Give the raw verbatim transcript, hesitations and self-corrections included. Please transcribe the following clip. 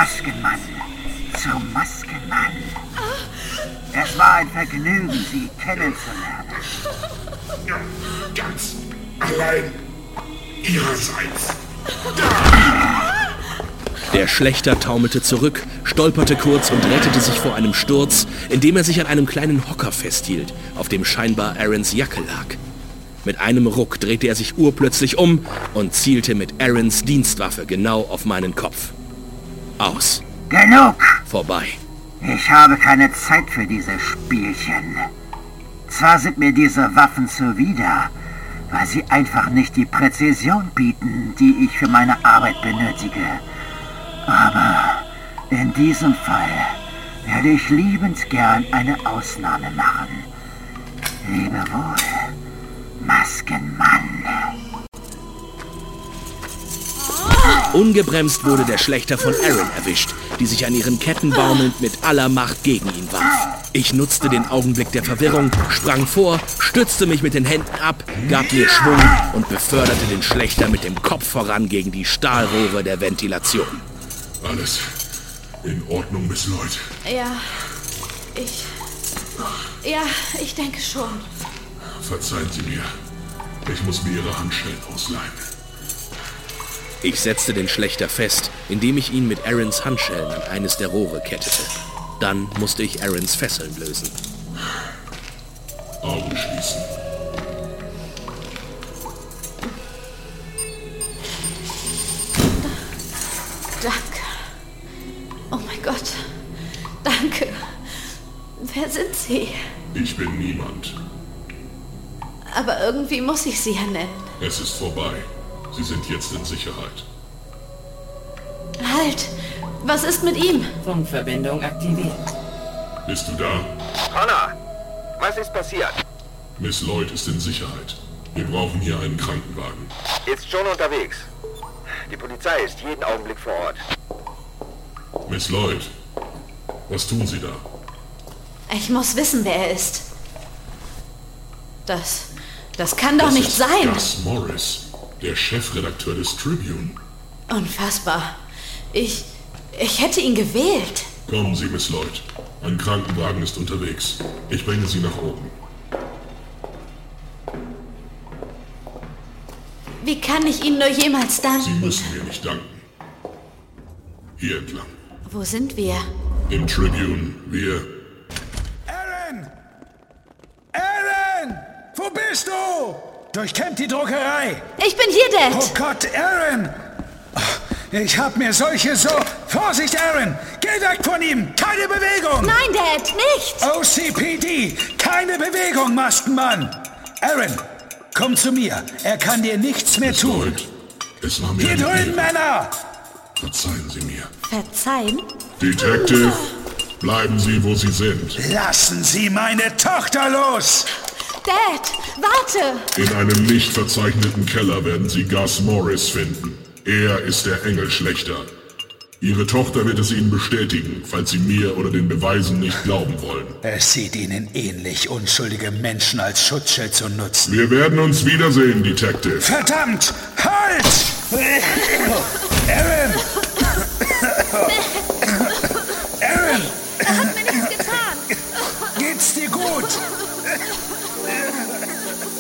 Maskenmann. Zum Maskenmann. Es war ein Vergnügen, Sie kennenzulernen. Ja, ganz allein Ihrerseits. Der Schlächter taumelte zurück, stolperte kurz und rettete sich vor einem Sturz, indem er sich an einem kleinen Hocker festhielt, auf dem scheinbar Aarons Jacke lag. Mit einem Ruck drehte er sich urplötzlich um und zielte mit Aarons Dienstwaffe genau auf meinen Kopf. Aus. Genug! Vorbei. Ich habe keine Zeit für diese Spielchen. Zwar sind mir diese Waffen zuwider, weil sie einfach nicht die Präzision bieten, die ich für meine Arbeit benötige. Aber in diesem Fall werde ich liebend gern eine Ausnahme machen. Lebe wohl, Maskenmann. Ungebremst wurde der Schlächter von Aaron erwischt, die sich an ihren Ketten baumelnd mit aller Macht gegen ihn warf. Ich nutzte den Augenblick der Verwirrung, sprang vor, stützte mich mit den Händen ab, gab mir Schwung und beförderte den Schlächter mit dem Kopf voran gegen die Stahlrohre der Ventilation. Alles in Ordnung, Miss Lloyd? Ja, ich... Ja, ich denke schon. Verzeihen Sie mir. Ich muss mir Ihre Handschellen ausleihen. Ich setzte den Schlächter fest, indem ich ihn mit Aarons Handschellen an eines der Rohre kettete. Dann musste ich Aarons Fesseln lösen. Augen schließen. Danke. Oh mein Gott. Danke. Wer sind Sie? Ich bin niemand. Aber irgendwie muss ich Sie ja nennen. Es ist vorbei. Sie sind jetzt in Sicherheit. Halt! Was ist mit ihm? Funkverbindung aktiviert. Bist du da? Connor, was ist passiert? Miss Lloyd ist in Sicherheit. Wir brauchen hier einen Krankenwagen. Ist schon unterwegs. Die Polizei ist jeden Augenblick vor Ort. Miss Lloyd, was tun Sie da? Ich muss wissen, wer er ist. Das... Das kann doch Das nicht ist sein. Gus Morris, der Chefredakteur des Tribune. Unfassbar. Ich... Ich hätte ihn gewählt. Kommen Sie, Miss Lloyd. Ein Krankenwagen ist unterwegs. Ich bringe Sie nach oben. Wie kann ich Ihnen nur jemals Sie danken? müssen mir nicht danken. Hier entlang. Wo sind wir? Im Tribune. Wir... Aaron! Aaron! Wo bist du? Durchkämmt die Druckerei. Ich bin hier, Dad. Oh Gott, Aaron! Ich hab mir solche so... Vorsicht, Aaron! Geh weg von ihm! Keine Bewegung! Nein, Dad, nicht! O C P D! Keine Bewegung, Maskenmann! Aaron, komm zu mir. Er kann dir nichts mehr Miss tun. Lloyd, es war mir Hier eine drüben, Ehre. Männer! Verzeihen Sie mir. Verzeihen? Detective, bleiben Sie, wo Sie sind. Lassen Sie meine Tochter los! Dad, warte! In einem nicht verzeichneten Keller werden Sie Gus Morris finden. Er ist der Engelschlächter. Ihre Tochter wird es Ihnen bestätigen, falls Sie mir oder den Beweisen nicht glauben wollen. Es sieht Ihnen ähnlich, unschuldige Menschen als Schutzschild zu nutzen. Wir werden uns wiedersehen, Detective. Verdammt! Halt! Aaron!